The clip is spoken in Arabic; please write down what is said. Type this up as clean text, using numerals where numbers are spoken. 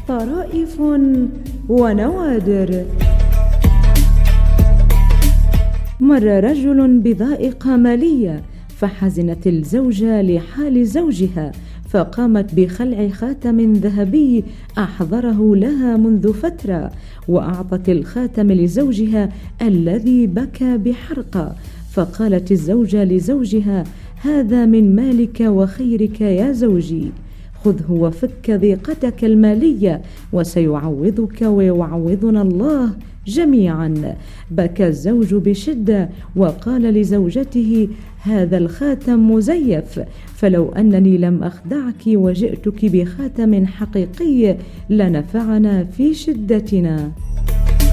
طرائف ونوادر. مر رجل بضائقة مالية، فحزنت الزوجة لحال زوجها، فقامت بخلع خاتم ذهبي أحضره لها منذ فترة، وأعطت الخاتم لزوجها الذي بكى بحرقة. فقالت الزوجة لزوجها: هذا من مالك وخيرك يا زوجي، خذه وفك ضيقتك المالية، وسيعوضك ويعوضنا الله جميعا. بكى الزوج بشدة وقال لزوجته: هذا الخاتم مزيف، فلو أنني لم أخدعك وجئتك بخاتم حقيقي لنفعنا في شدتنا.